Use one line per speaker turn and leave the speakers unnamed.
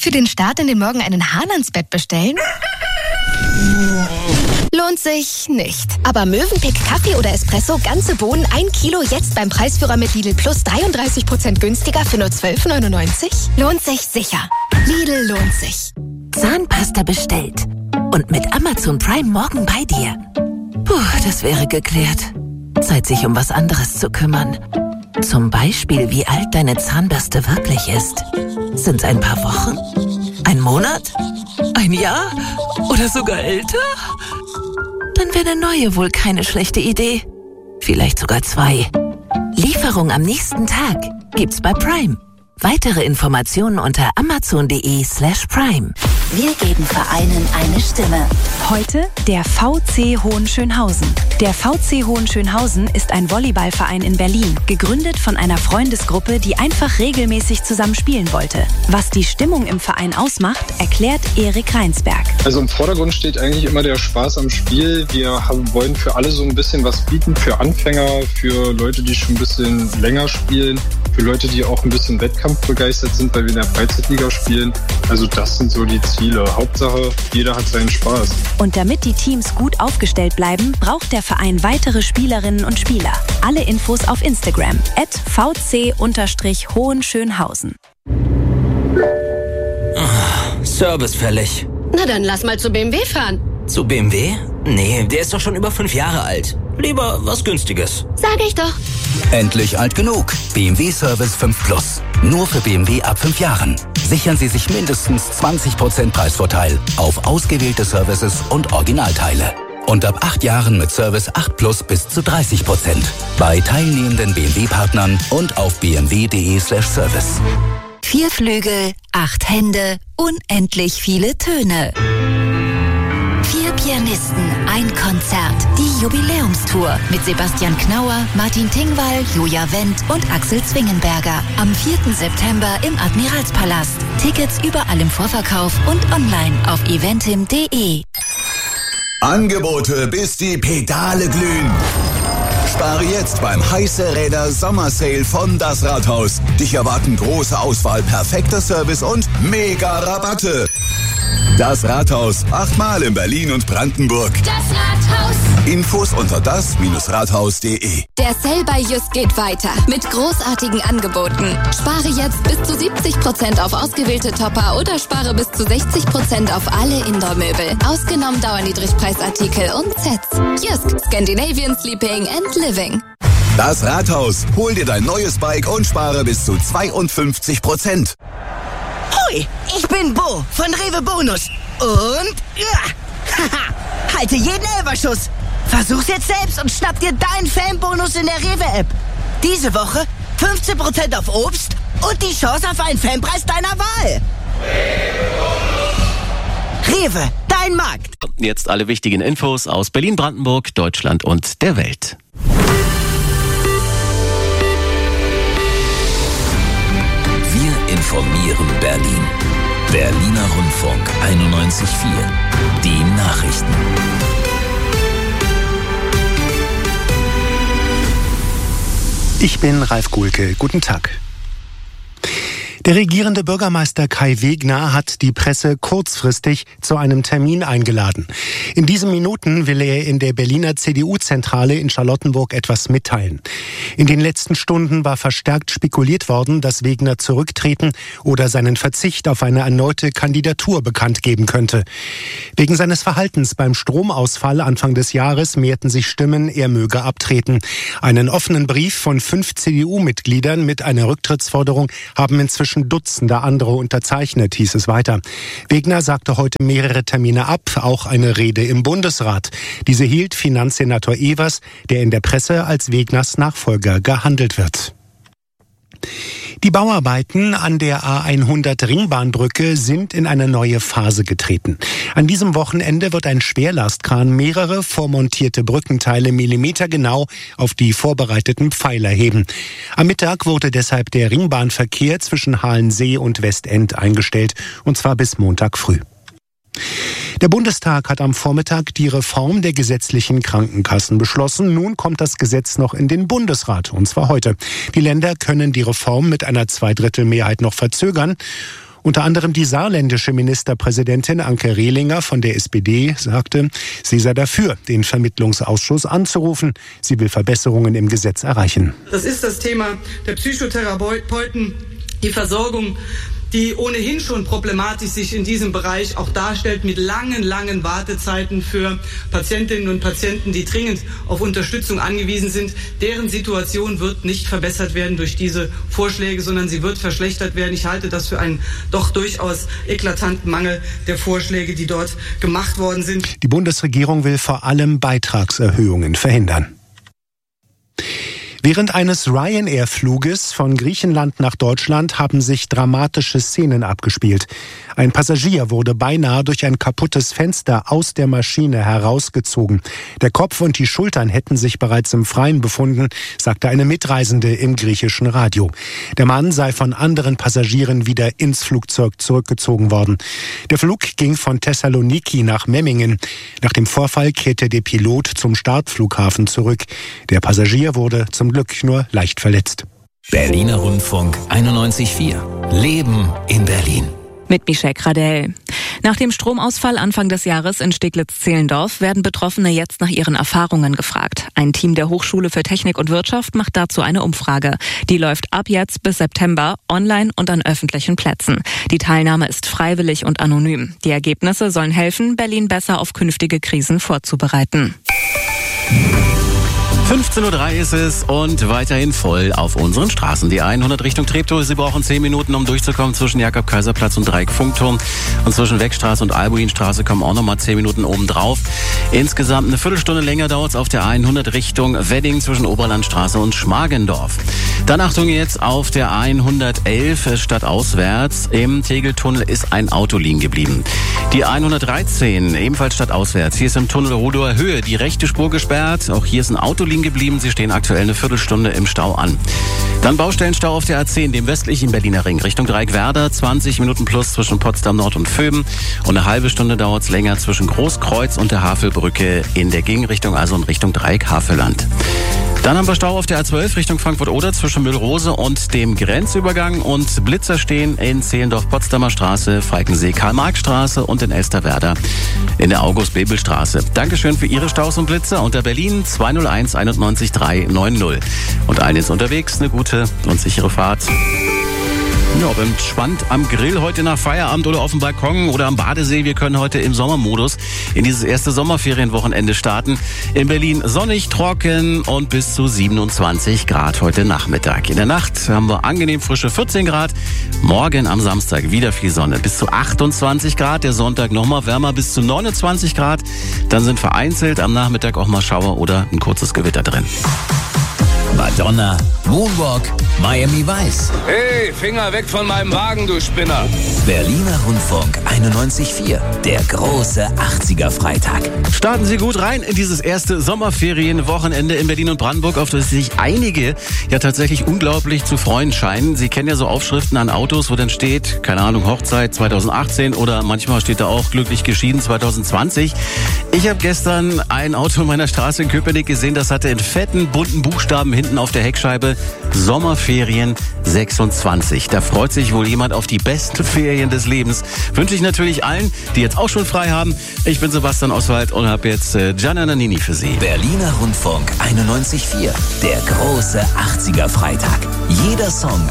Für den Start in den Morgen einen Hahn ans Bett bestellen? Lohnt sich nicht. Aber Mövenpick Kaffee oder Espresso, ganze Bohnen, 1 Kilo, jetzt beim Preisführer mit Lidl Plus 33% günstiger für nur 12,99? Lohnt sich sicher. Lidl lohnt sich.
Zahnpasta bestellt. Und mit Amazon Prime morgen bei dir. Puh, das wäre geklärt. Zeit, sich um was anderes zu kümmern. Zum Beispiel, wie alt deine Zahnbürste wirklich ist. Sind's ein paar Wochen? Ein Monat? Ein Jahr? Oder sogar älter? Dann wäre eine neue wohl keine schlechte Idee. Vielleicht sogar 2. Lieferung am nächsten Tag gibt's bei Prime. Weitere Informationen unter amazon.de/prime.
Wir geben Vereinen eine Stimme.
Heute der VC Hohenschönhausen. Der VC Hohenschönhausen ist ein Volleyballverein in Berlin, gegründet von einer Freundesgruppe, die einfach regelmäßig zusammen spielen wollte. Was die Stimmung im Verein ausmacht, erklärt Erik Reinsberg.
Also im Vordergrund steht eigentlich immer der Spaß am Spiel. Wir wollen für alle so ein bisschen was bieten, für Anfänger, für Leute, die schon ein bisschen länger spielen, für Leute, die auch ein bisschen wettkampfbegeistert sind, weil wir in der Freizeitliga spielen. Also das sind so die Ziele. Hauptsache, jeder hat seinen Spaß.
Und damit die Teams gut aufgestellt bleiben, braucht der Verein weitere Spielerinnen und Spieler. Alle Infos auf Instagram @vc_Hohenschönhausen.
Service fällig.
Na dann lass mal zu BMW fahren.
Zu BMW? Nee, der ist doch schon über 5 Jahre alt. Lieber was Günstiges.
Sag ich doch.
Endlich alt genug. BMW Service 5 Plus. Nur für BMW ab 5 Jahren. Sichern Sie sich mindestens 20% Preisvorteil auf ausgewählte Services und Originalteile. Und ab 8 Jahren mit Service 8 Plus bis zu 30%. Bei teilnehmenden BMW-Partnern und auf bmw.de/service.
4 Flügel, 8 Hände, unendlich viele Töne. 4 Pianisten, ein Konzert. Die Jubiläumstour mit Sebastian Knauer, Martin Tingwall, Julia Wendt und Axel Zwingenberger. Am 4. September im Admiralspalast. Tickets überall im Vorverkauf und online auf eventim.de.
Angebote, bis die Pedale glühen. Spare jetzt beim Heiße Räder Sommersale von Das Rathaus. Dich erwarten große Auswahl, perfekter Service und mega Rabatte. Das Rathaus, 8-mal in Berlin und Brandenburg.
Das Rathaus.
Infos unter das-rathaus.de.
Der Sale bei Just geht weiter mit großartigen Angeboten. Spare jetzt bis zu 70% auf ausgewählte Topper oder spare bis zu 60% auf alle Indoor-Möbel. Ausgenommen Dauerniedrigpreisartikel und Sets. Just, Scandinavian Sleeping and Living.
Das Rathaus, hol dir dein neues Bike und spare bis zu 52%.
Hoi, ich bin Bo von Rewe Bonus. Und halte jeden Elferschuss. Versuch's jetzt selbst und schnapp dir deinen Fanbonus in der Rewe-App. Diese Woche 15% auf Obst und die Chance auf einen Fanpreis deiner Wahl. Rewe, dein Markt.
Jetzt alle wichtigen Infos aus Berlin, Brandenburg, Deutschland und der Welt.
Wir informieren Berlin. Berliner Rundfunk 91.4. Die Nachrichten.
Ich bin Ralf Guhlke. Guten Tag. Der regierende Bürgermeister Kai Wegner hat die Presse kurzfristig zu einem Termin eingeladen. In diesen Minuten will er in der Berliner CDU-Zentrale in Charlottenburg etwas mitteilen. In den letzten Stunden war verstärkt spekuliert worden, dass Wegner zurücktreten oder seinen Verzicht auf eine erneute Kandidatur bekannt geben könnte. Wegen seines Verhaltens beim Stromausfall Anfang des Jahres mehrten sich Stimmen, er möge abtreten. Einen offenen Brief von 5 CDU-Mitgliedern mit einer Rücktrittsforderung haben inzwischen Dutzende andere unterzeichnet, hieß es weiter. Wegner sagte heute mehrere Termine ab, auch eine Rede im Bundesrat. Diese hielt Finanzsenator Evers, der in der Presse als Wegners Nachfolger gehandelt wird. Die Bauarbeiten an der A100 Ringbahnbrücke sind in eine neue Phase getreten. An diesem Wochenende wird ein Schwerlastkran mehrere vormontierte Brückenteile millimetergenau auf die vorbereiteten Pfeiler heben. Am Mittag wurde deshalb der Ringbahnverkehr zwischen Halensee und Westend eingestellt, und zwar bis Montag früh. Der Bundestag hat am Vormittag die Reform der gesetzlichen Krankenkassen beschlossen. Nun kommt das Gesetz noch in den Bundesrat, und zwar heute. Die Länder können die Reform mit einer Zweidrittelmehrheit noch verzögern. Unter anderem die saarländische Ministerpräsidentin Anke Rehlinger von der SPD sagte, sie sei dafür, den Vermittlungsausschuss anzurufen. Sie will Verbesserungen im Gesetz erreichen.
Das ist das Thema der Psychotherapeuten, die Versorgung, die ohnehin schon problematisch sich in diesem Bereich auch darstellt, mit langen Wartezeiten für Patientinnen und Patienten, die dringend auf Unterstützung angewiesen sind. Deren Situation wird nicht verbessert werden durch diese Vorschläge, sondern sie wird verschlechtert werden. Ich halte das für einen doch durchaus eklatanten Mangel der Vorschläge, die dort gemacht worden sind.
Die Bundesregierung will vor allem Beitragserhöhungen verhindern. Während eines Ryanair-Fluges von Griechenland nach Deutschland haben sich dramatische Szenen abgespielt. Ein Passagier wurde beinahe durch ein kaputtes Fenster aus der Maschine herausgezogen. Der Kopf und die Schultern hätten sich bereits im Freien befunden, sagte eine Mitreisende im griechischen Radio. Der Mann sei von anderen Passagieren wieder ins Flugzeug zurückgezogen worden. Der Flug ging von Thessaloniki nach Memmingen. Nach dem Vorfall kehrte der Pilot zum Startflughafen zurück. Der Passagier wurde zum Glück nur leicht verletzt.
Berliner Rundfunk 91.4. Leben in Berlin.
Mit Michelle Gradell. Nach dem Stromausfall Anfang des Jahres in Steglitz-Zehlendorf werden Betroffene jetzt nach ihren Erfahrungen gefragt. Ein Team der Hochschule für Technik und Wirtschaft macht dazu eine Umfrage. Die läuft ab jetzt bis September online und an öffentlichen Plätzen. Die Teilnahme ist freiwillig und anonym. Die Ergebnisse sollen helfen, Berlin besser auf künftige Krisen vorzubereiten.
15.03 Uhr ist es und weiterhin voll auf unseren Straßen. Die 100 Richtung Treptow, Sie brauchen 10 Minuten, um durchzukommen zwischen Jakob-Kaiser-Platz und Dreieck-Funkturm. Und zwischen Wegstraße und Albuinstraße kommen auch nochmal 10 Minuten obendrauf. Insgesamt eine Viertelstunde länger dauert es auf der 100 Richtung Wedding zwischen Oberlandstraße und Schmargendorf. Dann Achtung jetzt auf der 111 stadtauswärts. Im Tegeltunnel ist ein Auto liegen geblieben. Die 113 ebenfalls stadtauswärts. Hier ist im Tunnel Rudower Höhe die rechte Spur gesperrt. Auch hier ist ein Auto liegen geblieben. Sie stehen aktuell eine Viertelstunde im Stau an. Dann Baustellenstau auf der A10, dem westlichen Berliner Ring, Richtung Dreieck-Werder. 20 Minuten plus zwischen Potsdam Nord und Vöben. Und eine halbe Stunde dauert es länger zwischen Großkreuz und der Havelbrücke in der Gegenrichtung, also in Richtung Dreieck-Havelland. Dann haben wir Stau auf der A12 Richtung Frankfurt-Oder zwischen Müllrose und dem Grenzübergang. Und Blitzer stehen in Zehlendorf-Potsdamer Straße, Falkensee-Karl-Marx-Straße und in Elsterwerda in der August-Bebel-Straße. Dankeschön für Ihre Staus und Blitzer unter Berlin 201 91 390. Und allen jetzt unterwegs eine gute und sichere Fahrt. Ja, entspannt am Grill heute nach Feierabend oder auf dem Balkon oder am Badesee. Wir können heute im Sommermodus in dieses erste Sommerferienwochenende starten. In Berlin sonnig, trocken und bis zu 27 Grad heute Nachmittag. In der Nacht haben wir angenehm frische 14 Grad. Morgen am Samstag wieder viel Sonne, bis zu 28 Grad. Der Sonntag nochmal wärmer, bis zu 29 Grad. Dann sind vereinzelt am Nachmittag auch mal Schauer oder ein kurzes Gewitter drin.
Madonna, Moonwalk, Miami Vice.
Hey, Finger weg von meinem Wagen, du Spinner.
Berliner Rundfunk 91.4, der große 80er-Freitag.
Starten Sie gut rein in dieses erste Sommerferienwochenende in Berlin und Brandenburg, auf das sich einige ja tatsächlich unglaublich zu freuen scheinen. Sie kennen ja so Aufschriften an Autos, wo dann steht, keine Ahnung, Hochzeit 2018 oder manchmal steht da auch glücklich geschieden 2020. Ich habe gestern ein Auto in meiner Straße in Köpenick gesehen, das hatte in fetten, bunten Buchstaben hinten auf der Heckscheibe Sommerferien 26. Da freut sich wohl jemand auf die besten Ferien des Lebens. Wünsche ich natürlich allen, die jetzt auch schon frei haben. Ich bin Sebastian Oswald und habe jetzt Gianna Nannini für Sie.
Berliner Rundfunk 91.4, der große 80er-Freitag. Jeder Song